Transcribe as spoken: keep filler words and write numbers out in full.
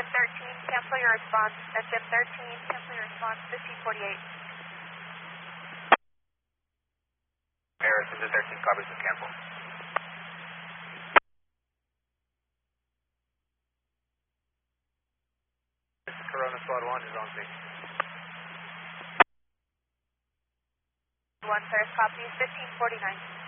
thirteen, cancel your response. S M thirteen, cancel your response. fifteen forty-eight. Paris, S M thirteen, copies and cancel. Corona Squad one is on scene. One first copy, fifteen forty-nine.